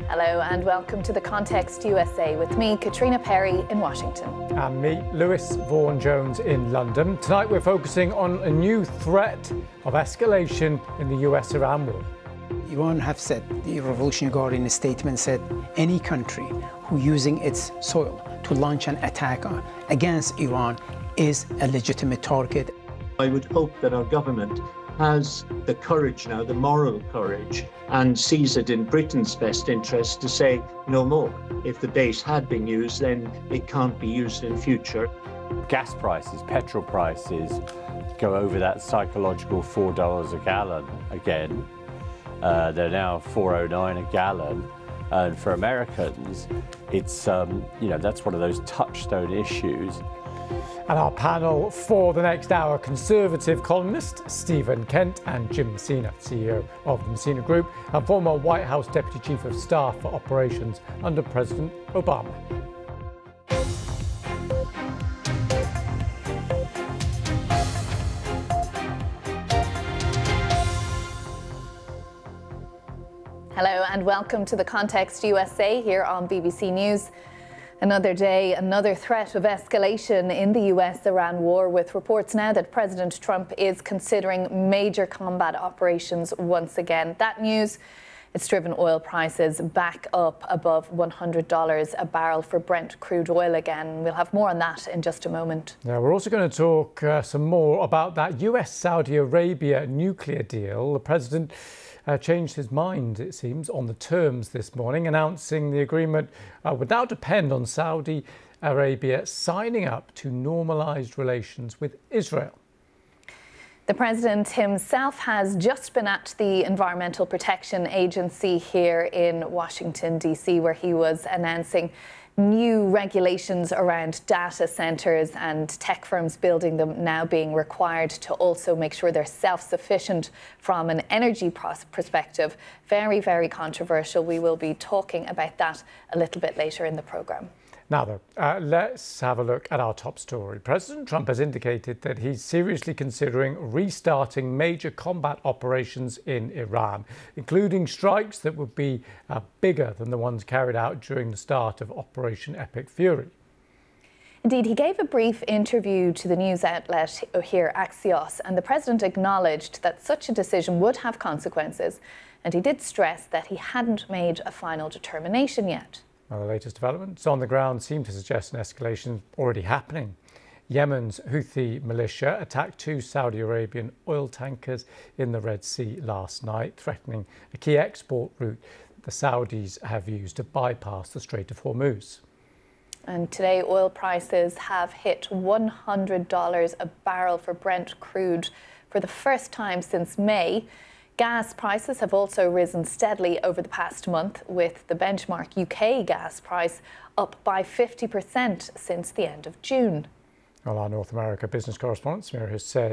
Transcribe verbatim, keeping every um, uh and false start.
Hello and welcome to The Context U S A with me, Katrina Perry in Washington. And me, Lewis Vaughan-Jones in London. Tonight we're focusing on a new threat of escalation in the U S Iran war. Iran have said, the Revolutionary Guard in a statement said, any country who using its soil to launch an attack against Iran is a legitimate target. I would hope that our government has the courage now, the moral courage, and sees it in Britain's best interest to say no more. If the base had been used, then it can't be used in future. Gas prices, petrol prices go over that psychological four dollars a gallon again. Uh, they're now four oh nine a gallon. And for Americans, it's, um, you know, that's one of those touchstone issues. And our panel for the next hour, Conservative columnist Stephen Kent and Jim Messina, C E O of the Messina Group and former White House Deputy Chief of Staff for Operations under President Obama. Hello and welcome to The Context U S A here on B B C News. Another day, another threat of escalation in the U S Iran war, with reports now that President Trump is considering major combat operations once again. That news, it's driven oil prices back up above one hundred dollars a barrel for Brent crude oil again. We'll have more on that in just a moment. Yeah, we're also going to talk uh, some more about that U S Saudi Arabia nuclear deal. The president Uh, changed his mind, it seems, on the terms this morning, announcing the agreement uh, would now depend on Saudi Arabia signing up to normalised relations with Israel. The president himself has just been at the Environmental Protection Agency here in Washington, D C, where he was announcing new regulations around data centres and tech firms building them now being required to also make sure they're self-sufficient from an energy perspective. Very, very controversial. We will be talking about that a little bit later in the programme. Now, though, uh, let's have a look at our top story. President Trump has indicated that he's seriously considering restarting major combat operations in Iran, including strikes that would be uh, bigger than the ones carried out during the start of Operation Epic Fury. Indeed, he gave a brief interview to the news outlet here, Axios, and the president acknowledged that such a decision would have consequences, and he did stress that he hadn't made a final determination yet. Well, the latest developments on the ground seem to suggest an escalation already happening. Yemen's Houthi militia attacked two Saudi Arabian oil tankers in the Red Sea last night, threatening a key export route the Saudis have used to bypass the Strait of Hormuz. And today, oil prices have hit one hundred dollars a barrel for Brent crude for the first time since May. Gas prices have also risen steadily over the past month, with the benchmark U K gas price up by fifty percent since the end of June. Well, our North America business correspondent, Samira, has said